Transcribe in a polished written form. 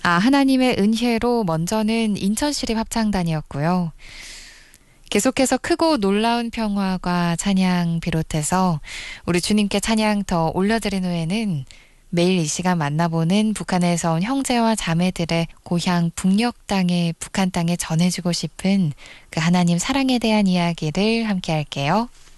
하나님의 은혜로 먼저는 인천시립합창단이었고요. 계속해서 크고 놀라운 평화과 찬양 비롯해서 우리 주님께 찬양 더 올려드린 후에는 매일 이 시간 만나보는 북한에서 온 형제와 자매들의 고향 북녘 땅에 북한 땅에 전해주고 싶은 그 하나님 사랑에 대한 이야기를 함께 할게요.